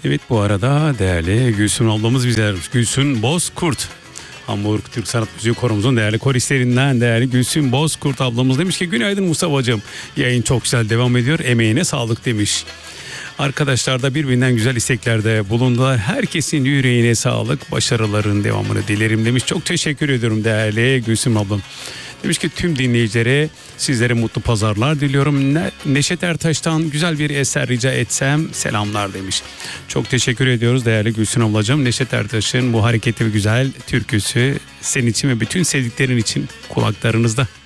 Evet, bu arada değerli Gülsün ablamız bize yazmış. Gülsün Bozkurt. Hamburg Türk Sanat Müziği Korumuzun değerli koristlerinden değerli Gülsün Bozkurt ablamız demiş ki günaydın Mustafa'cığım. Yayın çok güzel devam ediyor. Emeğine sağlık demiş. Arkadaşlar da birbirinden güzel isteklerde bulundular. Herkesin yüreğine sağlık, başarıların devamını dilerim demiş. Çok teşekkür ediyorum değerli Gülsüm ablam. Demiş ki tüm dinleyicilere sizlere mutlu pazarlar diliyorum. Neşet Ertaş'tan güzel bir eser rica etsem selamlar demiş. Çok teşekkür ediyoruz değerli Gülsün ablacığım. Neşet Ertaş'ın bu hareketli ve güzel türküsü senin için ve bütün sevdiklerin için kulaklarınızda.